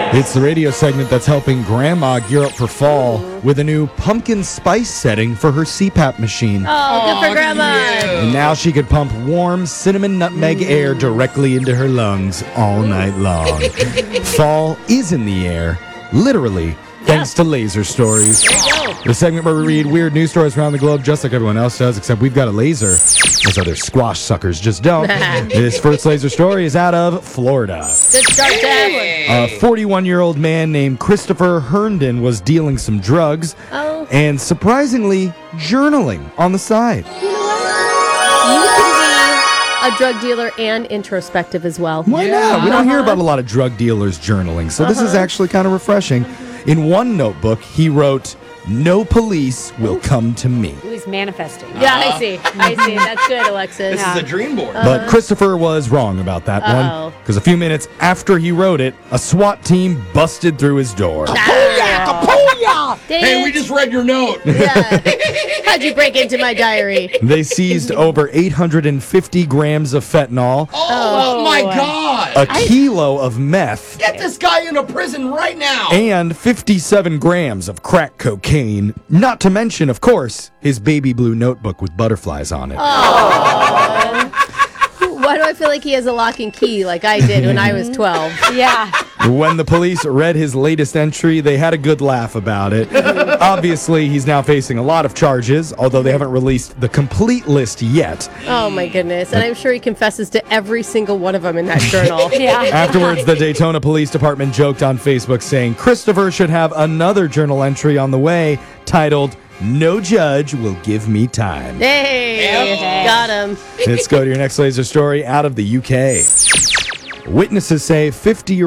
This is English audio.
It's the radio segment that's helping Grandma gear up for fall with a new pumpkin spice setting for her CPAP machine. Oh, good for Grandma. And now she could pump warm cinnamon nutmeg air directly into her lungs all night long. Fall is in the air, literally, thanks to Laser Stories. The segment where we read weird news stories around the globe just like everyone else does, except we've got a laser. Those other squash suckers just don't. This first laser story is out of Florida. Good start to that one. A 41-year-old man named Christopher Herndon was dealing some drugs and surprisingly journaling on the side. You can be a drug dealer and introspective as well. Why not? We don't hear about a lot of drug dealers journaling, so this is actually kind of refreshing. In one notebook, he wrote, "No police will come to me." He's manifesting. Yeah, I see. That's good, Alexis. This is a dream board. But Christopher was wrong about that one, because a few minutes after he wrote it, a SWAT team busted through his door. Hey, we just read your note. Yeah. How'd you break into my diary? They seized over 850 grams of fentanyl, Oh my God. a kilo of meth, Get this guy into prison right now. and 57 grams of crack cocaine, not to mention, of course, his baby blue notebook with butterflies on it. Why do I feel like he has a lock and key like I did when I was 12? Yeah. When the police read his latest entry, they had a good laugh about it. Obviously, he's now facing a lot of charges, although they haven't released the complete list yet. Oh, my goodness. And I'm sure he confesses to every single one of them in that journal. Yeah. Afterwards, the Daytona Police Department joked on Facebook saying Christopher should have another journal entry on the way titled, "No judge will give me time." Hey, got him. Let's go to your next laser story out of the UK. Witnesses say 50-year-old